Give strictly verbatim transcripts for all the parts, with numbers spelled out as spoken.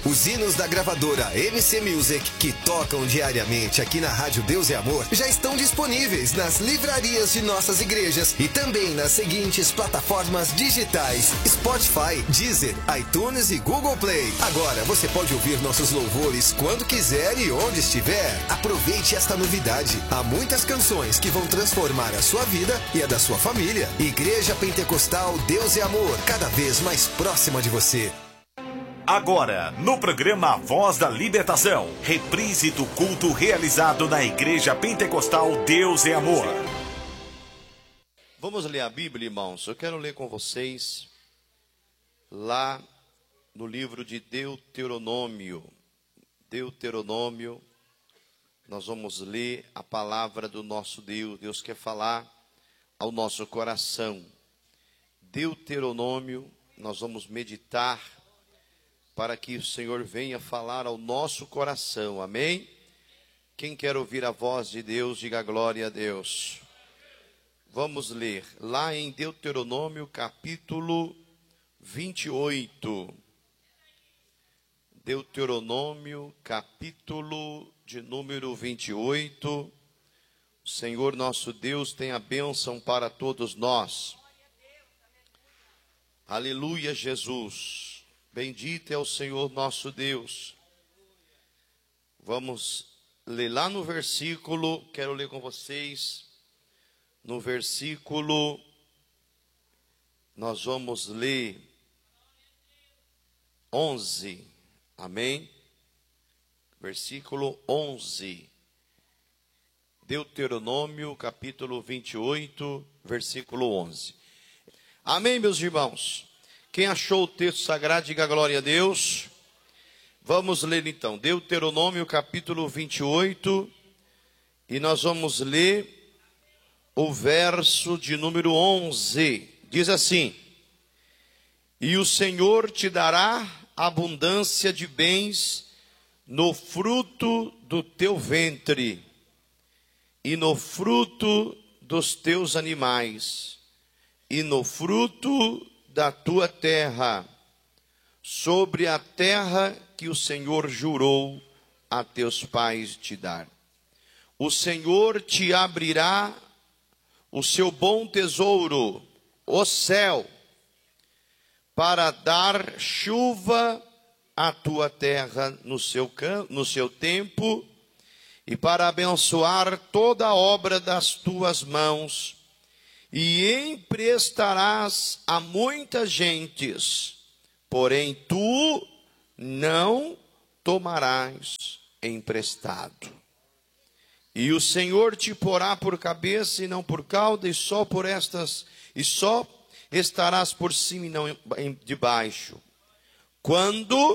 Os hinos da gravadora M C Music, que tocam diariamente aqui na Rádio Deus e Amor, já estão disponíveis nas livrarias de nossas igrejas e também nas seguintes plataformas digitais: Spotify, Deezer, iTunes e Google Play. Agora você pode ouvir nossos louvores quando quiser e onde estiver. Aproveite esta novidade. Há muitas canções que vão transformar a sua vida e a da sua família. Igreja Pentecostal Deus e Amor, cada vez mais próxima de você. Agora, no programa Voz da Libertação, reprise do culto realizado na Igreja Pentecostal Deus e Amor. Vamos ler a Bíblia, irmãos. Eu quero ler com vocês lá no livro de Deuteronômio. Deuteronômio, nós vamos ler a palavra do nosso Deus. Deus quer falar ao nosso coração. Deuteronômio, nós vamos meditar para que o Senhor venha falar ao nosso coração, amém? Quem quer ouvir a voz de Deus, diga glória a Deus. Vamos ler lá em Deuteronômio capítulo vinte e oito. Deuteronômio capítulo de número vinte e oito. O Senhor nosso Deus tem a bênção para todos nós. Aleluia, Jesus. Bendito é o Senhor nosso Deus. Vamos ler lá no versículo, quero ler com vocês, no versículo, nós vamos ler onze, amém? Versículo onze. Deuteronômio, capítulo vinte e oito, versículo onze. Amém, meus irmãos? Quem achou o texto sagrado, diga glória a Deus. Vamos ler então, Deuteronômio capítulo vinte e oito, e nós vamos ler o verso de número onze. Diz assim: e o Senhor te dará abundância de bens no fruto do teu ventre, e no fruto dos teus animais, e no fruto da tua terra, sobre a terra que o Senhor jurou a teus pais te dar. O Senhor te abrirá o seu bom tesouro, o céu, para dar chuva à tua terra no seu, no seu tempo, e para abençoar toda a obra das tuas mãos, e emprestarás a muitas gentes, porém tu não tomarás emprestado. E o Senhor te porá por cabeça e não por cauda, e só por estas, e só estarás por cima e não debaixo. Quando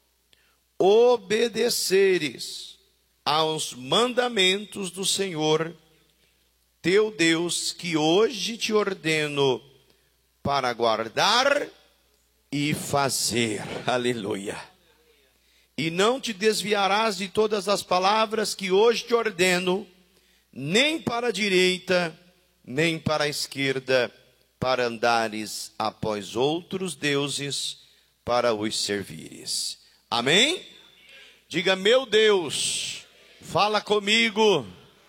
obedeceres aos mandamentos do Senhor teu Deus, que hoje te ordeno para guardar e fazer. Aleluia. E não te desviarás de todas as palavras que hoje te ordeno, nem para a direita, nem para a esquerda, para andares após outros deuses, para os servires. Amém? Diga, meu Deus, fala comigo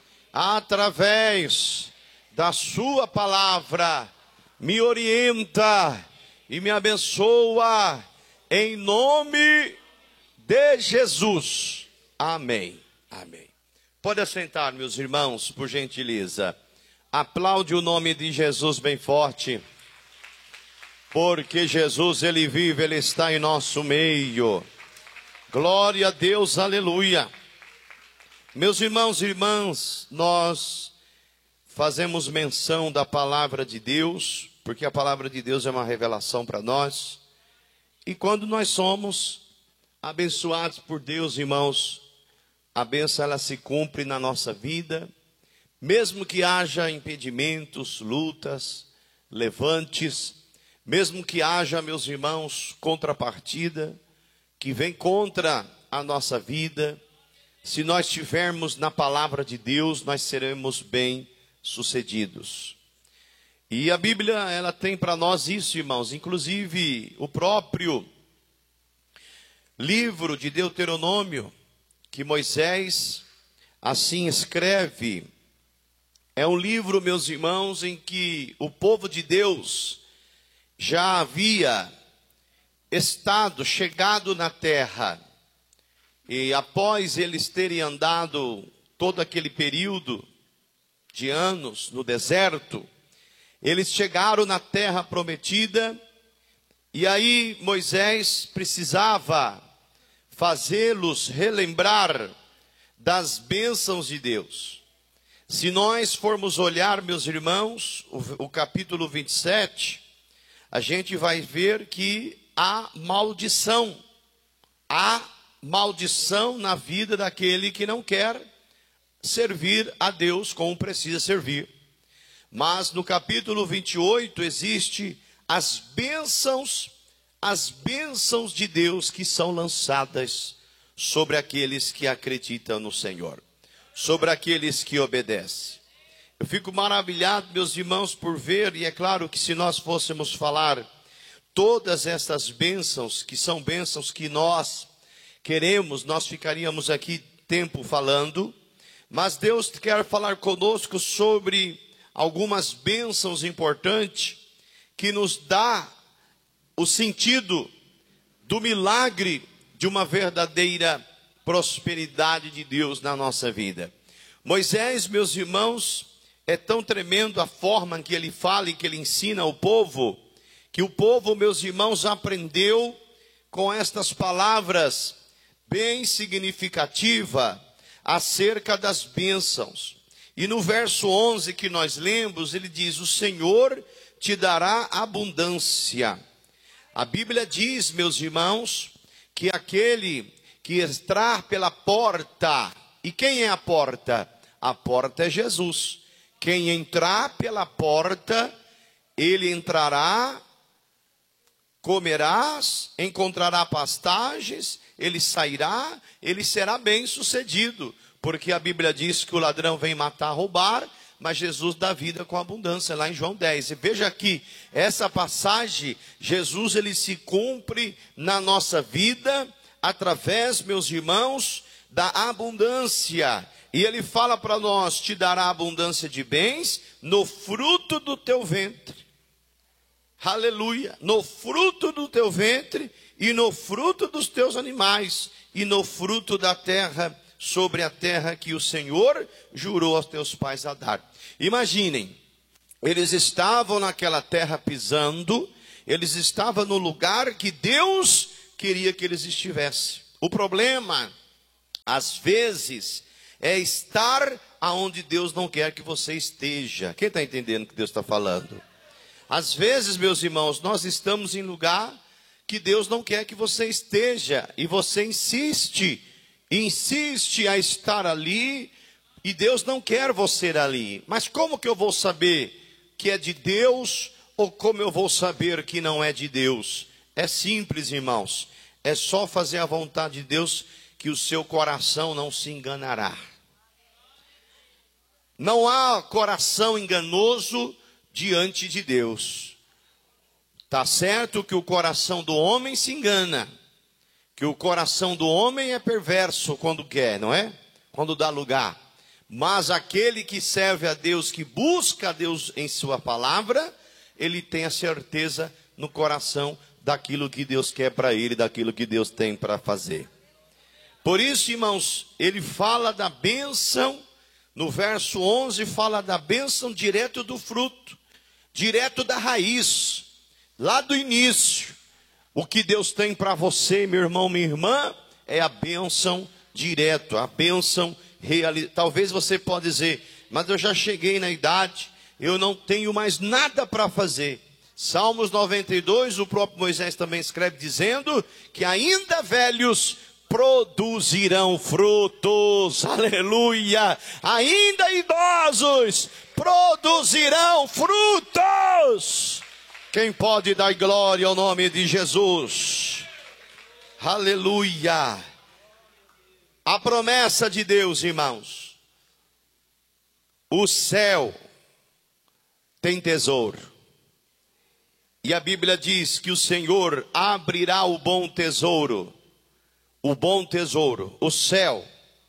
através da sua palavra, me orienta e me abençoa, em nome de Jesus. Amém. Amém. Pode assentar, meus irmãos, por gentileza. Aplaude o nome de Jesus bem forte, porque Jesus, ele vive, ele está em nosso meio. Glória a Deus, aleluia. Meus irmãos e irmãs, nós fazemos menção da palavra de Deus, porque a palavra de Deus é uma revelação para nós. E quando nós somos abençoados por Deus, irmãos, a bênção ela se cumpre na nossa vida, mesmo que haja impedimentos, lutas, levantes, mesmo que haja, meus irmãos, contrapartida, que vem contra a nossa vida. Se nós estivermos na palavra de Deus, nós seremos bem-sucedidos. E a Bíblia, ela tem para nós isso, irmãos. Inclusive, o próprio livro de Deuteronômio, que Moisés assim escreve, é um livro, meus irmãos, em que o povo de Deus já havia estado, chegado na terra, e após eles terem andado todo aquele período de anos no deserto, eles chegaram na terra prometida, e aí Moisés precisava fazê-los relembrar das bênçãos de Deus. Se nós formos olhar, meus irmãos, o, o capítulo vinte e sete, a gente vai ver que há maldição. Há maldição na vida daquele que não quer servir a Deus como precisa servir. Mas no capítulo vinte e oito existe as bênçãos, as bênçãos de Deus que são lançadas sobre aqueles que acreditam no Senhor, sobre aqueles que obedecem. Eu fico maravilhado, meus irmãos, por ver, e é claro que se nós fôssemos falar todas essas bênçãos, que são bênçãos que nós queremos, nós ficaríamos aqui tempo falando, mas Deus quer falar conosco sobre algumas bênçãos importantes que nos dá o sentido do milagre de uma verdadeira prosperidade de Deus na nossa vida. Moisés, meus irmãos, é tão tremendo a forma em que ele fala e que ele ensina ao povo, que o povo, meus irmãos, aprendeu com estas palavras bem significativas acerca das bênçãos. E no verso onze que nós lemos, ele diz: o Senhor te dará abundância. A Bíblia diz, meus irmãos, que aquele que entrar pela porta, e quem é a porta? A porta é Jesus. Quem entrar pela porta, ele entrará, comerás, encontrará pastagens, ele sairá, ele será bem sucedido, porque a Bíblia diz que o ladrão vem matar, roubar, mas Jesus dá vida com abundância, lá em João dez. E veja aqui, essa passagem, Jesus ele se cumpre na nossa vida, através, meus irmãos, da abundância. E ele fala para nós: te dará abundância de bens no fruto do teu ventre. Aleluia! No fruto do teu ventre e no fruto dos teus animais e no fruto da terra, sobre a terra que o Senhor jurou aos teus pais a dar. Imaginem, eles estavam naquela terra pisando, eles estavam no lugar que Deus queria que eles estivessem. O problema, às vezes, é estar aonde Deus não quer que você esteja. Quem está entendendo o que Deus está falando? Às vezes, meus irmãos, nós estamos em lugar que Deus não quer que você esteja, e você insiste, insiste a estar ali, e Deus não quer você ali. Mas como que eu vou saber que é de Deus, ou como eu vou saber que não é de Deus? É simples, irmãos, é só fazer a vontade de Deus, que o seu coração não se enganará. Não há coração enganoso diante de Deus. Tá certo que o coração do homem se engana, que o coração do homem é perverso quando quer, não é? Quando dá lugar. Mas aquele que serve a Deus, que busca a Deus em sua palavra, ele tem a certeza no coração daquilo que Deus quer para ele, daquilo que Deus tem para fazer. Por isso, irmãos, ele fala da bênção, no verso onze fala da bênção direto do fruto, direto da raiz, lá do início. O que Deus tem para você, meu irmão, minha irmã, é a bênção direto, a bênção realizada. Talvez você pode dizer: mas eu já cheguei na idade, eu não tenho mais nada para fazer. Salmos noventa e dois, o próprio Moisés também escreve dizendo que ainda velhos produzirão frutos, aleluia, ainda idosos produzirão frutos. Quem pode dar glória ao nome de Jesus? Aleluia. A promessa de Deus, irmãos: o céu tem tesouro, e a Bíblia diz que o Senhor abrirá o bom tesouro o bom tesouro, o céu,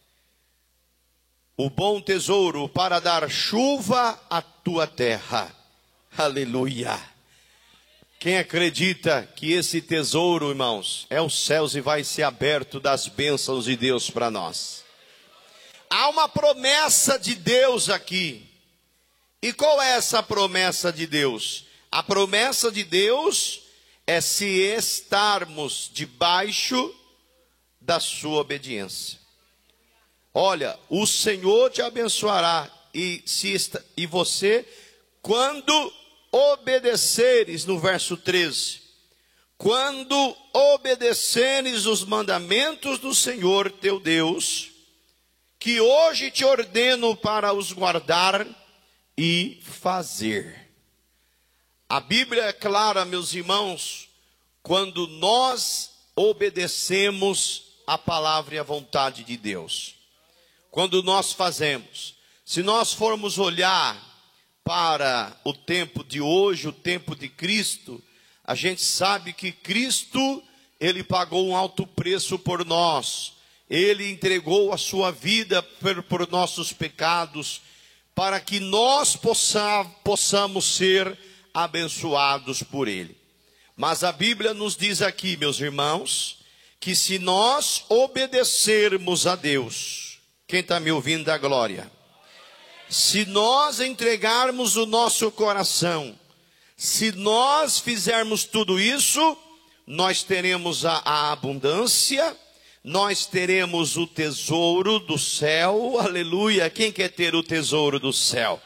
o bom tesouro para dar chuva à tua terra. Aleluia. Quem acredita que esse tesouro, irmãos, é os céus e vai ser aberto das bênçãos de Deus para nós? Há uma promessa de Deus aqui. E qual é essa promessa de Deus? A promessa de Deus é se estarmos debaixo da sua obediência. Olha, o Senhor te abençoará e, se esta, e você, quando obedeceres, no verso treze, quando obedeceres os mandamentos do Senhor teu Deus, que hoje te ordeno para os guardar e fazer. A Bíblia é clara, meus irmãos, quando nós obedecemos a palavra e a vontade de Deus. Quando nós fazemos. Se nós formos olhar para o tempo de hoje, o tempo de Cristo, a gente sabe que Cristo, ele pagou um alto preço por nós. Ele entregou a sua vida por, por nossos pecados, para que nós possa, possamos ser abençoados por Ele. Mas a Bíblia nos diz aqui, meus irmãos, que se nós obedecermos a Deus, quem está me ouvindo da glória? Se nós entregarmos o nosso coração, se nós fizermos tudo isso, nós teremos a, a abundância, nós teremos o tesouro do céu. Aleluia. Quem quer ter o tesouro do céu?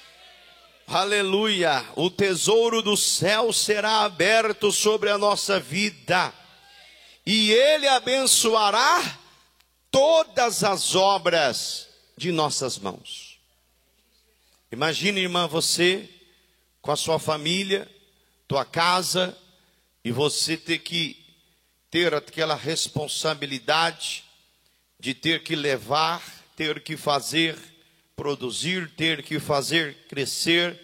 Aleluia. O tesouro do céu será aberto sobre a nossa vida, e Ele abençoará todas as obras de nossas mãos. Imagine, irmã, você com a sua família, tua casa, e você ter que ter aquela responsabilidade de ter que levar, ter que fazer, produzir, ter que fazer crescer.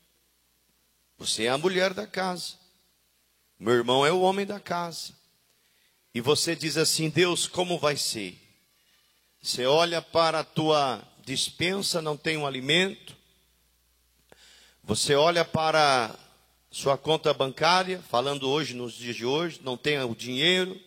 Você é a mulher da casa, meu irmão é o homem da casa, e você diz assim: Deus, como vai ser? Você olha para a tua despensa, não tem um alimento. Você olha para sua conta bancária, falando hoje, nos dias de hoje, não tem o dinheiro,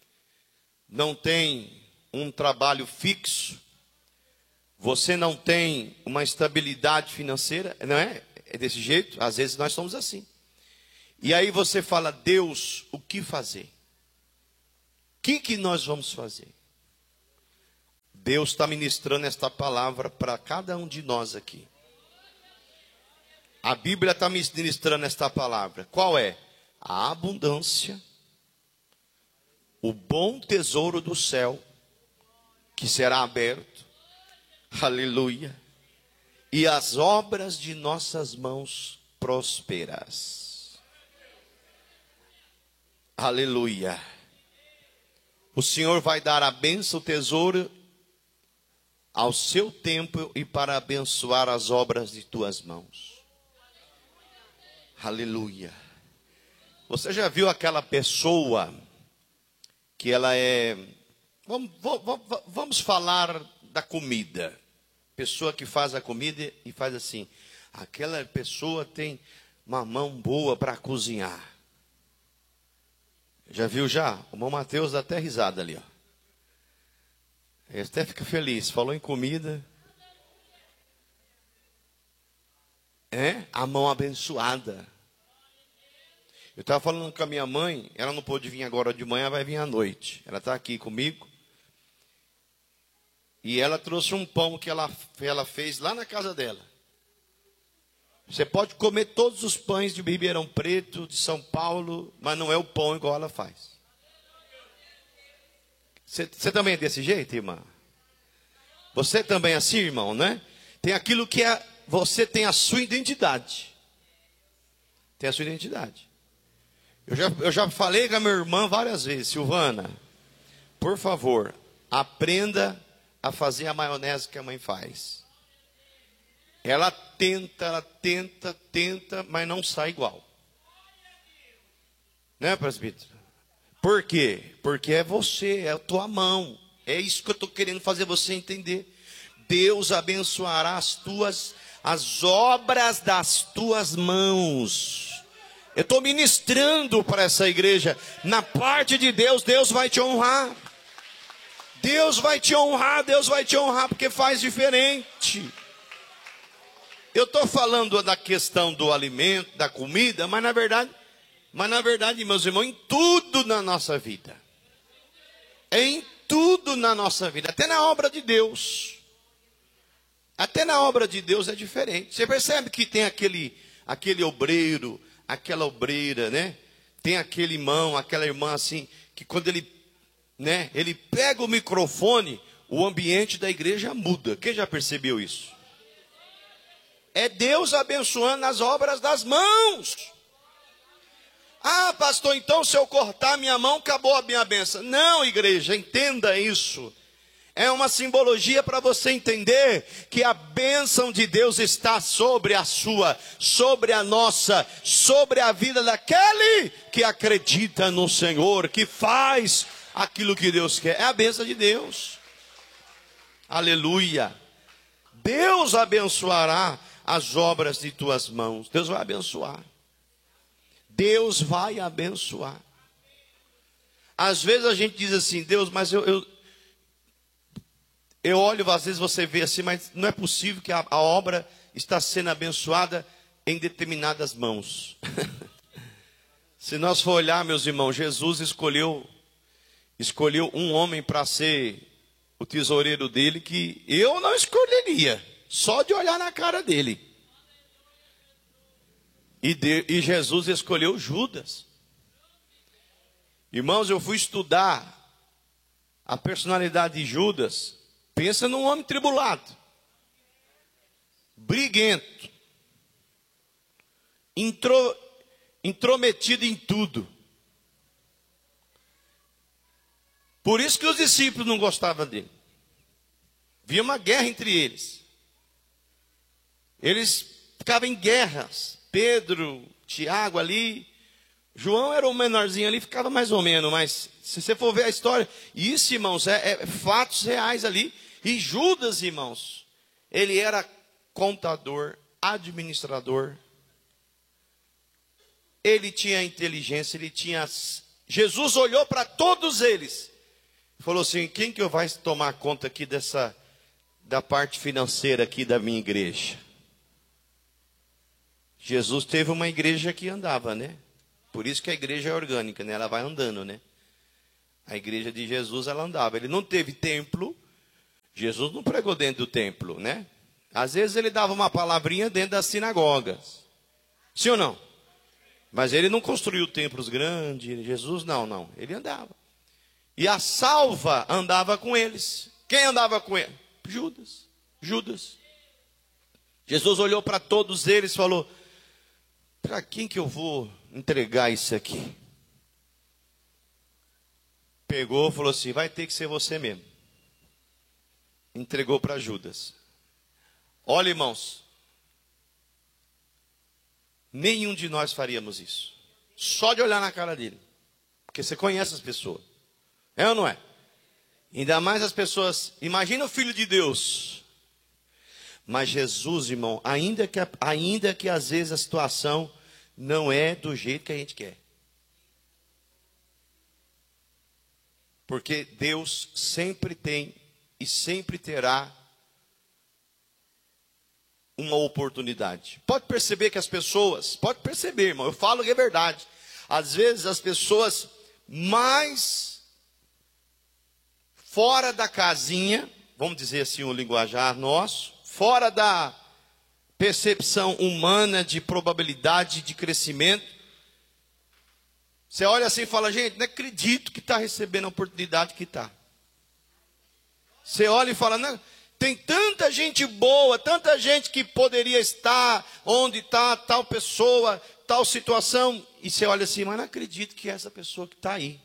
não tem um trabalho fixo, você não tem uma estabilidade financeira, não é? É desse jeito, às vezes nós somos assim. E aí você fala: Deus, o que fazer? O que, que nós vamos fazer? Deus está ministrando esta palavra para cada um de nós aqui. A Bíblia está ministrando esta palavra. Qual é? A abundância, o bom tesouro do céu, que será aberto. Aleluia. E as obras de nossas mãos prósperas. Aleluia. O Senhor vai dar a bênção, o tesouro, ao seu tempo e para abençoar as obras de tuas mãos. Aleluia. Você já viu aquela pessoa que ela é... Vamos, vamos, vamos falar da comida. Pessoa que faz a comida e faz assim: aquela pessoa tem uma mão boa para cozinhar. Já viu já? O irmão Mateus dá até risada ali, ó. Ele até fica feliz. Falou em comida. É? A mão abençoada. Eu estava falando com a minha mãe. Ela não pôde vir agora de manhã, vai vir à noite. Ela está aqui comigo. E ela trouxe um pão que ela, ela fez lá na casa dela. Você pode comer todos os pães de Ribeirão Preto, de São Paulo, mas não é o pão igual ela faz. Você, você também é desse jeito, irmã? Você também é assim, irmão, né? Tem aquilo que é... Você tem a sua identidade. Tem a sua identidade. Eu já, eu já falei com a minha irmã várias vezes: Silvana, por favor, aprenda a fazer a maionese que a mãe faz. Ela tenta, ela tenta, tenta, mas não sai igual. Né, presbítero? Por quê? Porque é você, é a tua mão. É isso que eu estou querendo fazer você entender. Deus abençoará as tuas, as obras das tuas mãos. Eu estou ministrando para essa igreja. Na parte de Deus, Deus vai te honrar. Deus vai te honrar, Deus vai te honrar, porque faz diferente. Eu estou falando da questão do alimento, da comida, mas na verdade, mas na verdade, meus irmãos, em tudo na nossa vida. Em tudo na nossa vida, até na obra de Deus. Até na obra de Deus é diferente. Você percebe que tem aquele, aquele obreiro, aquela obreira, né? Tem aquele irmão, aquela irmã assim, que quando ele, né, ele pega o microfone, o ambiente da igreja muda. Quem já percebeu isso? É Deus abençoando as obras das mãos. Ah, pastor, então se eu cortar minha mão, acabou a minha bênção. Não, igreja, entenda isso. É uma simbologia para você entender que a bênção de Deus está sobre a sua, sobre a nossa, sobre a vida daquele que acredita no Senhor, que faz aquilo que Deus quer. É a bênção de Deus. Aleluia. Deus abençoará as obras de tuas mãos. Deus vai abençoar. Deus vai abençoar. Às vezes a gente diz assim, Deus, mas eu... eu Eu olho, às vezes você vê assim, mas não é possível que a, a obra está sendo abençoada em determinadas mãos. Se nós for olhar, meus irmãos, Jesus escolheu, escolheu um homem para ser o tesoureiro dele, que eu não escolheria, só de olhar na cara dele. E, de, e Jesus escolheu Judas. Irmãos, eu fui estudar a personalidade de Judas. Pensa num homem tribulado, briguento, intro, intrometido em tudo. Por isso que os discípulos não gostavam dele. Havia uma guerra entre eles. Eles ficavam em guerras. Pedro, Tiago ali, João era o menorzinho ali, ficava mais ou menos, mas se você for ver a história, isso, irmãos, é, é fatos reais ali. E Judas, irmãos, ele era contador, administrador. Ele tinha inteligência, ele tinha... Jesus olhou para todos eles. Falou assim, quem que vai tomar conta aqui dessa... da parte financeira aqui da minha igreja? Jesus teve uma igreja que andava, né? Por isso que a igreja é orgânica, né? Ela vai andando, né? A igreja de Jesus, ela andava. Ele não teve templo. Jesus não pregou dentro do templo, né? Às vezes ele dava uma palavrinha dentro das sinagogas. Sim ou não? Mas ele não construiu templos grandes. Jesus não, não. Ele andava. E a salva andava com eles. Quem andava com ele? Judas. Judas. Jesus olhou para todos eles e falou, para quem que eu vou entregar isso aqui? Pegou e falou assim, vai ter que ser você mesmo. Entregou para Judas. Olha, irmãos, nenhum de nós faríamos isso. Só de olhar na cara dele. Porque você conhece as pessoas. É ou não é? Ainda mais as pessoas. Imagina o Filho de Deus. Mas Jesus, irmão, ainda que, ainda que às vezes a situação não é do jeito que a gente quer. Porque Deus sempre tem e sempre terá uma oportunidade. Pode perceber que as pessoas, pode perceber, irmão, eu falo que é verdade. Às vezes as pessoas mais fora da casinha, vamos dizer assim, o linguajar nosso, fora da percepção humana de probabilidade de crescimento, você olha assim e fala, gente, não acredito que está recebendo a oportunidade que está. Você olha e fala, não, tem tanta gente boa, tanta gente que poderia estar onde está tal pessoa, tal situação. E você olha assim, mas não acredito que essa pessoa que está aí.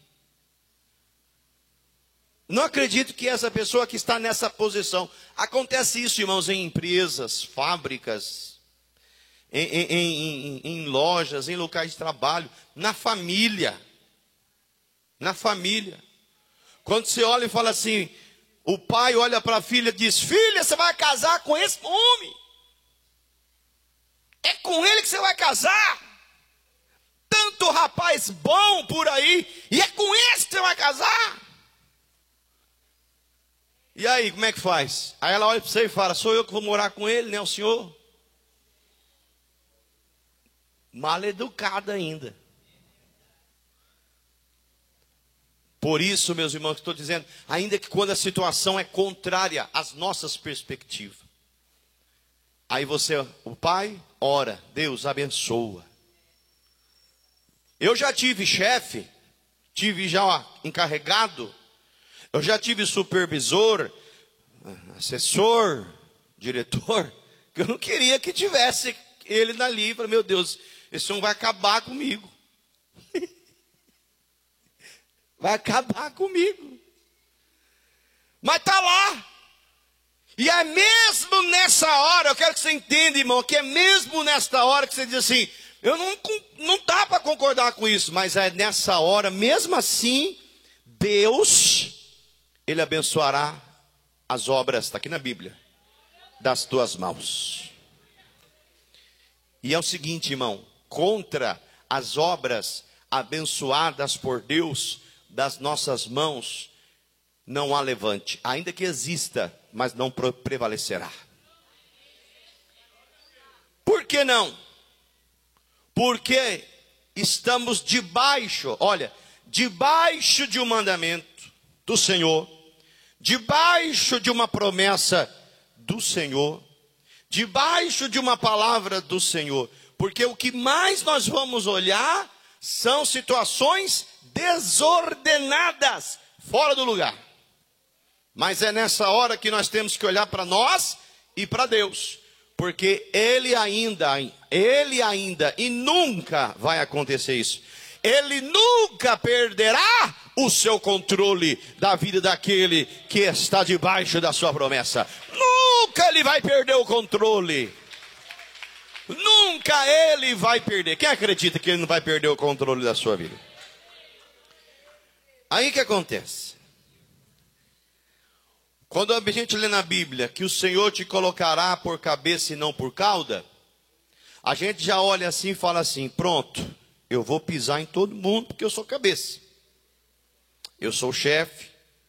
Não acredito que essa pessoa que está nessa posição. Acontece isso, irmãos, em empresas, fábricas, em, em, em, em lojas, em locais de trabalho, na família. na família. Quando você olha e fala assim, o pai olha para a filha e diz, filha, você vai casar com esse homem. É com ele que você vai casar. Tanto rapaz bom por aí, e é com esse que você vai casar. E aí, como é que faz? Aí ela olha para você e fala, sou eu que vou morar com ele, né, o senhor? Mal educada ainda. Por isso, meus irmãos, que estou dizendo, ainda que quando a situação é contrária às nossas perspectivas, aí você, o pai, ora, Deus abençoa. Eu já tive chefe, tive já encarregado, eu já tive supervisor, assessor, diretor, que eu não queria que tivesse ele dali. Falei, meu Deus, esse homem vai acabar comigo. Vai acabar comigo. Mas está lá. E é mesmo nessa hora, eu quero que você entenda, irmão, que é mesmo nesta hora que você diz assim, eu não, não dá para concordar com isso, mas é nessa hora, mesmo assim, Deus, Ele abençoará as obras, está aqui na Bíblia, das tuas mãos. E é o seguinte, irmão, contra as obras abençoadas por Deus, das nossas mãos, não há levante, ainda que exista, mas não prevalecerá. Por que não? Porque estamos debaixo, olha, debaixo de um mandamento do Senhor, debaixo de uma promessa do Senhor, debaixo de uma palavra do Senhor, porque o que mais nós vamos olhar são situações desordenadas, fora do lugar. Mas é nessa hora que nós temos que olhar para nós e para Deus, porque Ele ainda, Ele ainda, e nunca vai acontecer isso, Ele nunca perderá o seu controle da vida daquele que está debaixo da sua promessa. Nunca Ele vai perder o controle. Nunca Ele vai perder. Quem acredita que Ele não vai perder o controle da sua vida? Aí que acontece? Quando a gente lê na Bíblia que o Senhor te colocará por cabeça e não por cauda, a gente já olha assim e fala assim, pronto, eu vou pisar em todo mundo porque eu sou cabeça. Eu sou o chefe,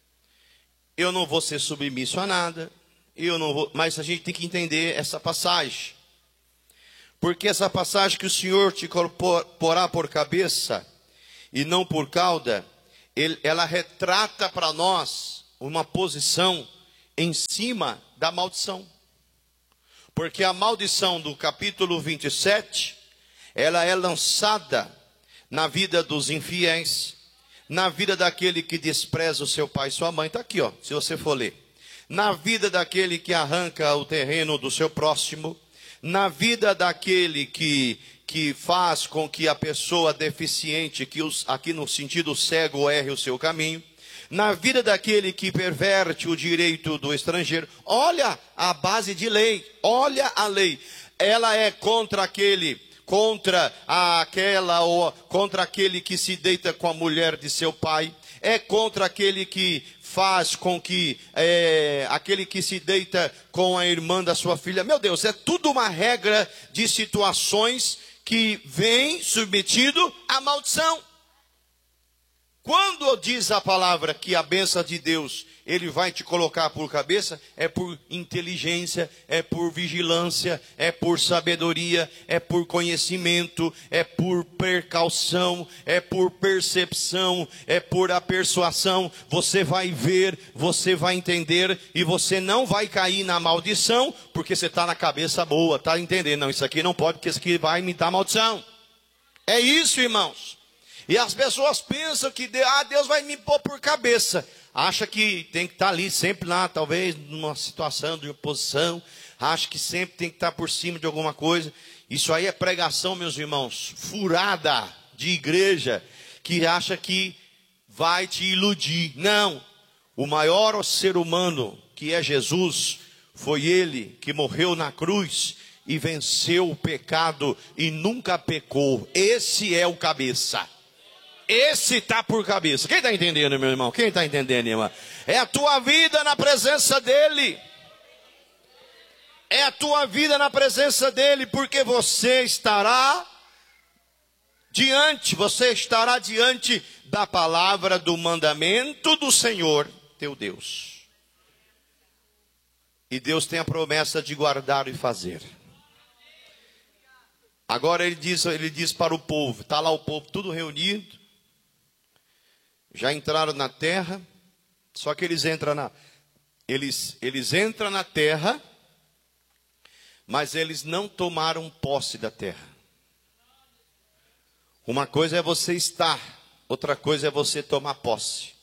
eu não vou ser submisso a nada, eu não vou, mas a gente tem que entender essa passagem. Porque essa passagem que o Senhor te porá por cabeça e não por cauda, ele, ela retrata para nós uma posição em cima da maldição. Porque a maldição do capítulo vinte e sete, ela é lançada na vida dos infiéis, na vida daquele que despreza o seu pai e sua mãe. Está aqui, ó, se você for ler. Na vida daquele que arranca o terreno do seu próximo, na vida daquele que, que faz com que a pessoa deficiente, que os, aqui no sentido cego, erre o seu caminho, na vida daquele que perverte o direito do estrangeiro. Olha a base de lei, olha a lei. Ela é contra aquele, contra aquela ou contra aquele que se deita com a mulher de seu pai. É contra aquele que faz com que, é, aquele que se deita com a irmã da sua filha. Meu Deus, é tudo uma regra de situações que vem submetido à maldição. Quando diz a palavra que a bênção de Deus, Ele vai te colocar por cabeça, é por inteligência, é por vigilância, é por sabedoria, é por conhecimento, é por precaução, é por percepção, é por a persuasão. Você vai ver, você vai entender e você não vai cair na maldição, porque você está na cabeça boa, está entendendo? Não, isso aqui não pode, porque isso aqui vai me dar maldição. É isso, irmãos. E as pessoas pensam que ah, Deus vai me pôr por cabeça. Acha que tem que estar ali sempre lá, talvez numa situação de oposição. Acha que sempre tem que estar por cima de alguma coisa. Isso aí é pregação, meus irmãos, furada de igreja, que acha que vai te iludir. Não, o maior ser humano, que é Jesus, foi Ele que morreu na cruz e venceu o pecado e nunca pecou. Esse é o cabeça. Esse está por cabeça. Quem está entendendo, meu irmão? Quem está entendendo, irmã? É a tua vida na presença dele. É a tua vida na presença dele, porque você estará diante, você estará diante da palavra do mandamento do Senhor, teu Deus. E Deus tem a promessa de guardar e fazer. Agora ele diz, ele diz para o povo, está lá o povo tudo reunido, já entraram na terra, só que eles entram na, eles, eles entram na terra, mas eles não tomaram posse da terra. Uma coisa é você estar, outra coisa é você tomar posse.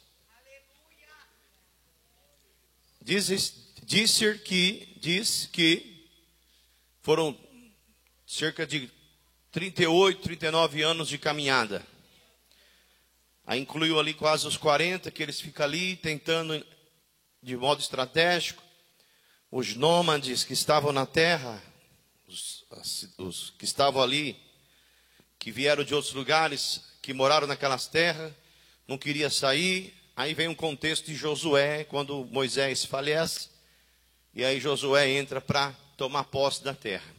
Diz, diz que, diz que foram cerca de trinta e oito, trinta e nove anos de caminhada. Aí incluiu ali quase os quarenta, que eles ficam ali tentando de modo estratégico. Os nômades que estavam na terra, os, os que estavam ali, que vieram de outros lugares, que moraram naquelas terras, não queria sair. Aí vem um contexto de Josué, quando Moisés falece, e aí Josué entra para tomar posse da terra.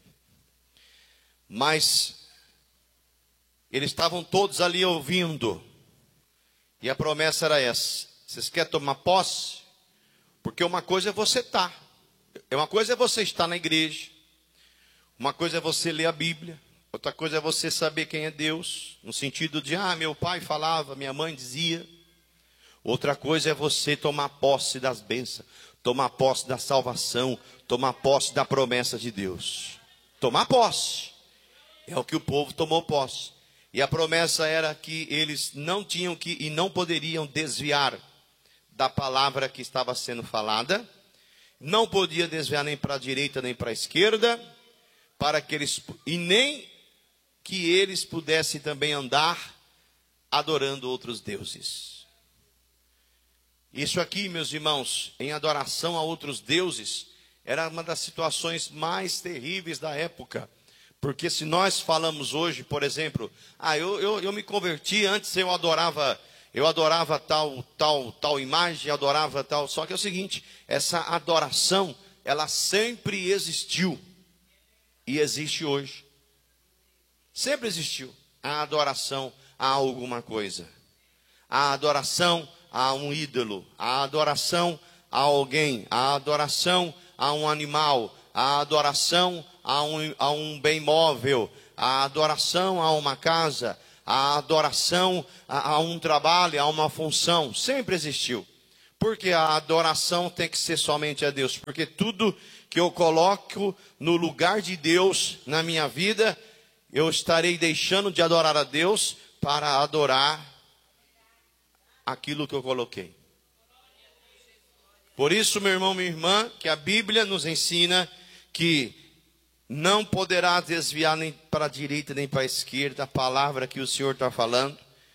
Mas eles estavam todos ali ouvindo, e a promessa era essa: vocês querem tomar posse? Porque uma coisa é você estar, uma coisa é você estar na igreja, uma coisa é você ler a Bíblia, outra coisa é você saber quem é Deus, no sentido de, ah, meu pai falava, minha mãe dizia. Outra coisa é você tomar posse das bênçãos, tomar posse da salvação, tomar posse da promessa de Deus. Tomar posse. É o que o povo tomou posse. E a promessa era que eles não tinham que e não poderiam desviar da palavra que estava sendo falada. Não podia desviar nem para a direita nem para a esquerda, para que eles e nem que eles pudessem também andar adorando outros deuses. Isso aqui, meus irmãos, em adoração a outros deuses, era uma das situações mais terríveis da época. Porque se nós falamos hoje, por exemplo, ah, eu, eu, eu me converti, antes eu adorava, eu adorava tal, tal, tal imagem, adorava tal. Só que é o seguinte, essa adoração, ela sempre existiu e existe hoje. Sempre existiu a adoração a alguma coisa. A adoração a um ídolo, a adoração a alguém, a adoração a um animal, a adoração a um, a um bem móvel, a adoração a uma casa, a adoração a, a um trabalho, a uma função. Sempre existiu. Porque a adoração tem que ser somente a Deus. Porque tudo que eu coloco no lugar de Deus na minha vida, eu estarei deixando de adorar a Deus para adorar aquilo que eu coloquei. Por isso, meu irmão, minha irmã, que a Bíblia nos ensina que não poderá desviar nem para a direita nem para a esquerda a palavra que o Senhor está falando,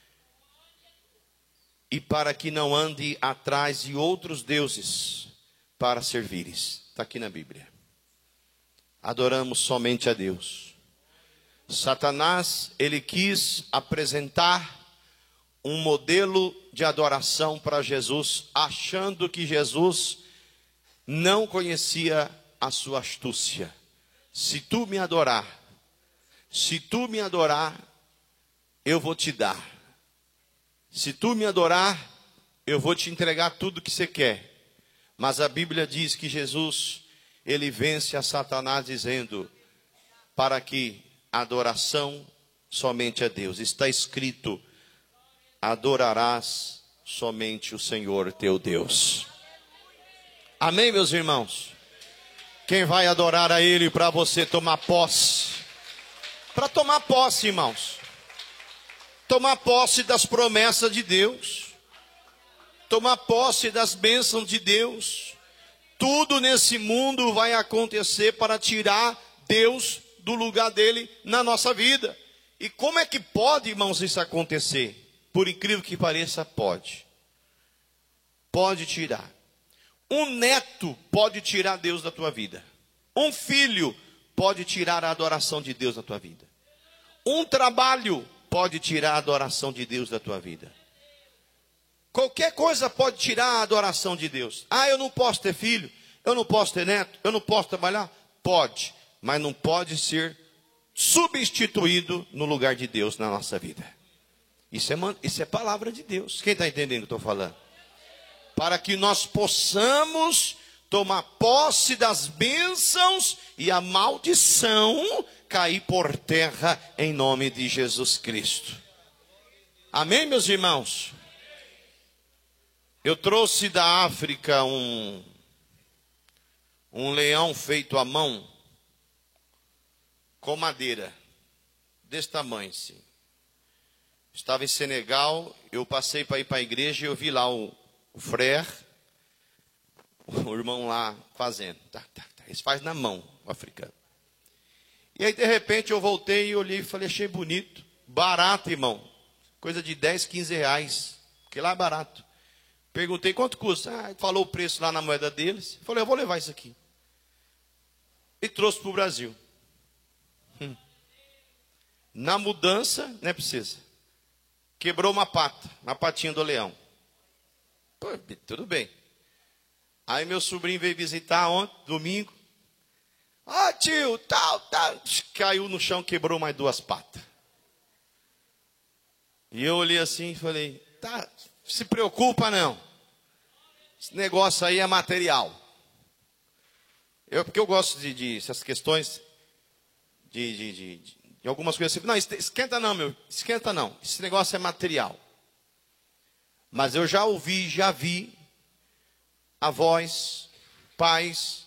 e para que não ande atrás de outros deuses para servires. Está aqui na Bíblia. Adoramos somente a Deus. Satanás, ele quis apresentar um modelo de adoração para Jesus, achando que Jesus não conhecia a sua astúcia. Se tu me adorar, se tu me adorar, eu vou te dar. Se tu me adorar, eu vou te entregar tudo que você quer. Mas a Bíblia diz que Jesus, ele vence a Satanás dizendo, para que a adoração somente a Deus. Está escrito, adorarás somente o Senhor teu Deus. Amém, meus irmãos? Quem vai adorar a Ele para você tomar posse? Para tomar posse, irmãos. Tomar posse das promessas de Deus. Tomar posse das bênçãos de Deus. Tudo nesse mundo vai acontecer para tirar Deus do lugar dele na nossa vida. E como é que pode, irmãos, isso acontecer? Por incrível que pareça, pode. Pode tirar. Um neto pode tirar Deus da tua vida. Um filho pode tirar a adoração de Deus da tua vida. Um trabalho pode tirar a adoração de Deus da tua vida. Qualquer coisa pode tirar a adoração de Deus. Ah, eu não posso ter filho, eu não posso ter neto, eu não posso trabalhar. Pode, mas não pode ser substituído no lugar de Deus na nossa vida. Isso é, isso é palavra de Deus. Quem está entendendo o que eu estou falando? Para que nós possamos tomar posse das bênçãos e a maldição cair por terra em nome de Jesus Cristo. Amém, meus irmãos? Eu trouxe da África um, um leão feito à mão, com madeira, desse tamanho, sim. Estava em Senegal, eu passei para ir para a igreja e eu vi lá o, o frère, o irmão lá fazendo. Tá, tá, tá. Eles fazem na mão, o africano. E aí, de repente, eu voltei e olhei e falei, achei bonito. Barato, irmão. Coisa de dez, quinze reais. Porque lá é barato. Perguntei, quanto custa? Ah, falou o preço lá na moeda deles. Falei, eu vou levar isso aqui. E trouxe para o Brasil. Hum. Na mudança, não é preciso. Quebrou uma pata, uma patinha do leão. Pô, tudo bem. Aí meu sobrinho veio visitar ontem, domingo. Ah, tio, tal, tal. Caiu no chão, quebrou mais duas patas. E eu olhei assim e falei, tá, se preocupa não. Esse negócio aí é material. Eu, porque eu gosto de, de essas questões de, de, de, de algumas coisas assim. Não, esquenta não, meu, esquenta não. Esse negócio é material. Mas eu já ouvi, já vi avós, pais,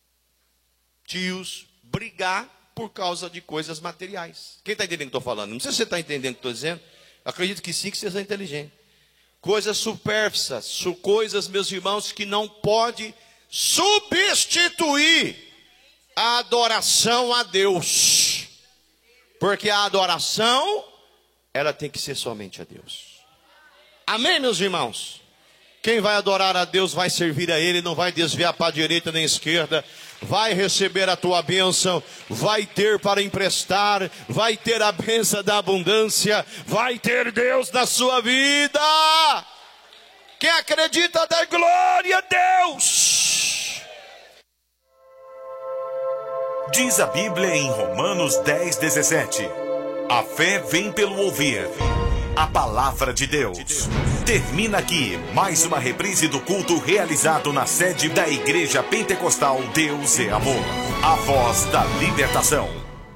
tios brigar por causa de coisas materiais. Quem está entendendo o que eu estou falando? Não sei se você está entendendo o que estou dizendo. Eu acredito que sim, que você é inteligente. Coisas supérfluas, coisas, meus irmãos, que não pode substituir a adoração a Deus. Porque a adoração, ela tem que ser somente a Deus. Amém, meus irmãos? Quem vai adorar a Deus vai servir a Ele, não vai desviar para a direita nem a esquerda, vai receber a tua bênção, vai ter para emprestar, vai ter a bênção da abundância, vai ter Deus na sua vida. Quem acredita, dá glória a Deus. Diz a Bíblia em Romanos dez, dezessete: a fé vem pelo ouvir a palavra de Deus. Termina aqui mais uma reprise do culto realizado na sede da Igreja Pentecostal Deus é Amor, a voz da libertação.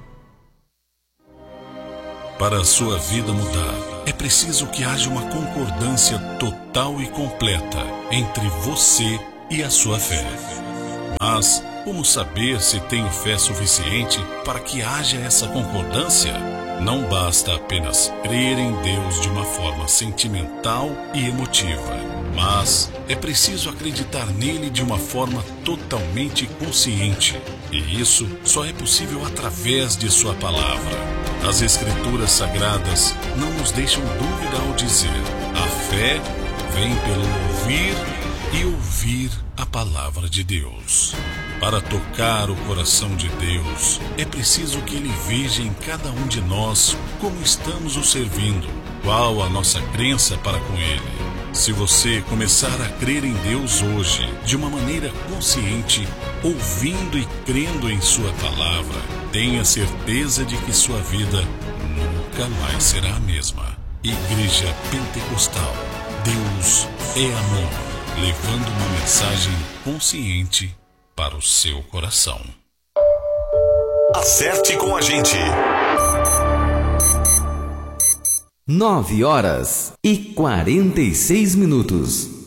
Para a sua vida mudar, é preciso que haja uma concordância total e completa entre você e a sua fé. Mas como saber se tenho fé suficiente para que haja essa concordância? Não basta apenas crer em Deus de uma forma sentimental e emotiva, mas é preciso acreditar nele de uma forma totalmente consciente. E isso só é possível através de sua palavra. As Escrituras Sagradas não nos deixam dúvida ao dizer: a fé vem pelo ouvir e ouvir a palavra de Deus. Para tocar o coração de Deus, é preciso que Ele veja em cada um de nós como estamos o servindo, qual a nossa crença para com Ele. Se você começar a crer em Deus hoje, de uma maneira consciente, ouvindo e crendo em Sua palavra, tenha certeza de que sua vida nunca mais será a mesma. Igreja Pentecostal, Deus é Amor, levando uma mensagem consciente para o seu coração. Acerte com a gente. Nove horas e quarenta e seis minutos.